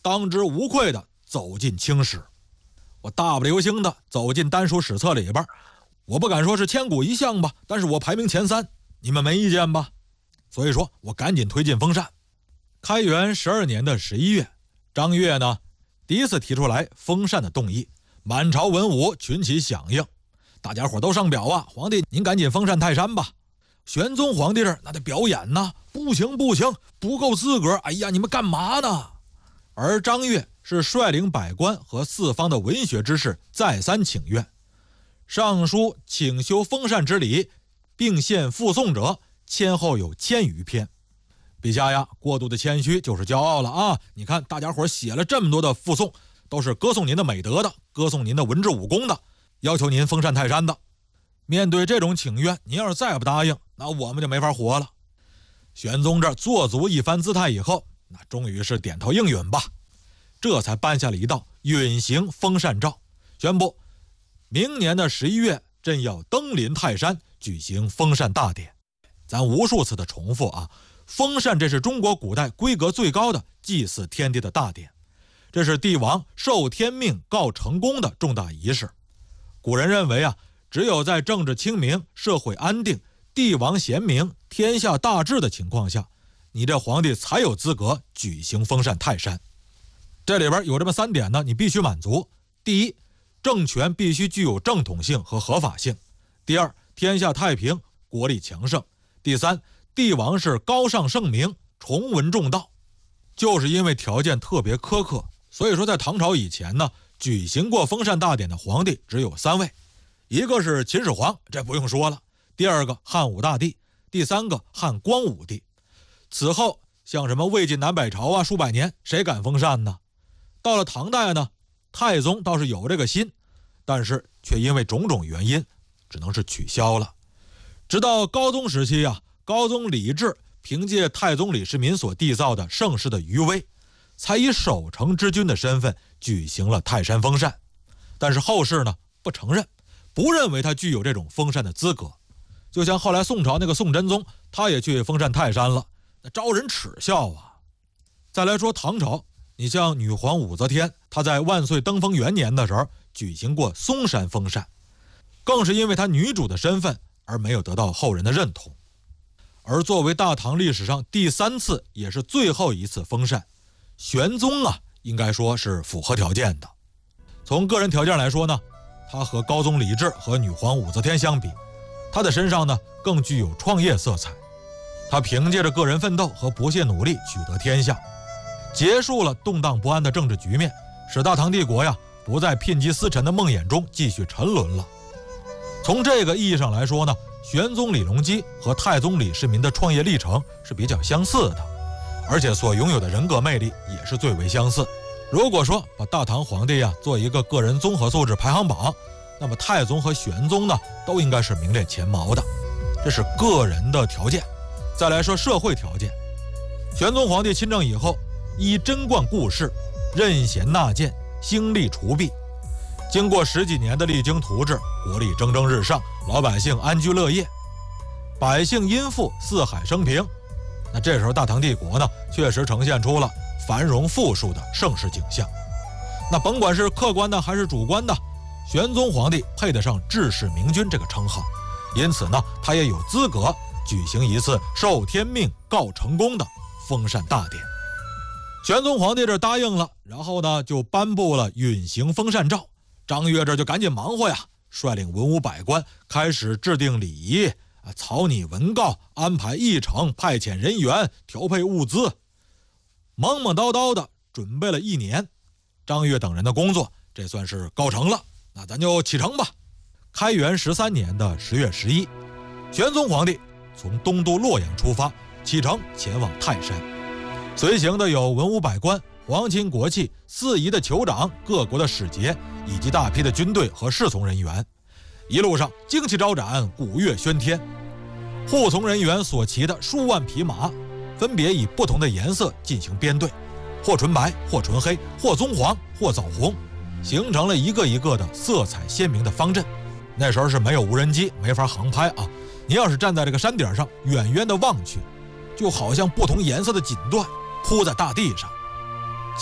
当之无愧地走进清史。我大不流星地走进单书史册里边，我不敢说是千古一项吧，但是我排名前3，你们没意见吧？所以说我赶紧推进封禅。开元12年的11月，张悦呢第一次提出来封禅的动议，满朝文武群起响应，大家伙都上表啊，皇帝您赶紧封禅泰山吧。玄宗皇帝这儿那得表演呢，不行，不够资格，哎呀，你们干嘛呢？而张悦是率领百官和四方的文学之士再三请愿，上书请修封禅之礼，并献附颂者前后有1000余篇。陛下呀，过度的谦虚就是骄傲了啊！你看大家伙写了这么多的附颂，都是歌颂您的美德的，歌颂您的文治武功的，要求您封禅泰山的。面对这种请愿，您要是再不答应，那我们就没法活了。玄宗这做足一番姿态以后，那终于是点头应允吧，这才颁下了一道允行封禅诏，宣布明年的11月朕要登临泰山举行封禅大典。咱无数次的重复啊，封禅这是中国古代规格最高的祭祀天地的大典，这是帝王受天命告成功的重大仪式。古人认为啊，只有在政治清明、社会安定、帝王贤明、天下大治的情况下，你这皇帝才有资格举行封禅泰山。这里边有这么3点呢，你必须满足。第一，政权必须具有正统性和合法性；第二，天下太平，国力强盛；第三，帝王是高尚圣明，崇文重道。就是因为条件特别苛刻，所以说在唐朝以前呢，举行过封禅大典的皇帝只有3位，一个是秦始皇，这不用说了；第二个汉武大帝；第三个汉光武帝。此后像什么魏晋南北朝啊，数百年谁敢封禅呢？到了唐代呢，太宗倒是有这个心，但是却因为种种原因只能是取消了。直到高宗时期啊，高宗李治凭借太宗李世民所缔造的盛世的余威，才以守成之君的身份举行了泰山封禅。但是后世呢不承认，不认为他具有这种封禅的资格。就像后来宋朝那个宋真宗，他也去封禅泰山了，那招人耻笑啊。再来说唐朝，你像女皇武则天，她在万岁登封元年的时候举行过嵩山封禅，更是因为她女主的身份而没有得到后人的认同。而作为大唐历史上第3次也是最后一次封禅，玄宗啊应该说是符合条件的。从个人条件来说呢，他和高宗李治和女皇武则天相比，他的身上呢更具有创业色彩。他凭借着个人奋斗和不懈努力取得天下，结束了动荡不安的政治局面，使大唐帝国呀不在牝鸡司晨的梦魇中继续沉沦了。从这个意义上来说呢，玄宗李隆基和太宗李世民的创业历程是比较相似的，而且所拥有的人格魅力也是最为相似。如果说把大唐皇帝做一个个人综合素质排行榜，那么太宗和玄宗呢都应该是名列前茅的，这是个人的条件。再来说社会条件，玄宗皇帝亲政以后，依贞观故事，任贤纳谏，兴利除弊，经过10几年的励精图治，国力蒸蒸日上，老百姓安居乐业，百姓殷富，四海升平。那这时候大唐帝国呢确实呈现出了繁荣富庶的盛世景象。那甭管是客观的还是主观的，玄宗皇帝配得上治世明君这个称号，因此呢他也有资格举行一次受天命告成功的封禅大典。玄宗皇帝这答应了，然后呢就颁布了允行封禅诏。张悦这就赶紧忙活呀，率领文武百官开始制定礼仪，草拟文告，安排议程，派遣人员，调配物资，忙忙叨叨的准备了1年。张悦等人的工作这算是告成了，那咱就启程吧。开元13年的10月11，玄宗皇帝从东都洛阳出发，启程前往泰山。随行的有文武百官、皇亲国戚、四夷的酋长、各国的使节，以及大批的军队和侍从人员。一路上旌旗招展，鼓乐喧天，护从人员所骑的数万匹马，分别以不同的颜色进行编队，或纯白，或纯黑，或棕黄，或枣红，形成了一个一个的色彩鲜明的方阵。那时候是没有无人机，没法航拍啊！你要是站在这个山顶上，远远的望去，就好像不同颜色的锦缎铺在大地上。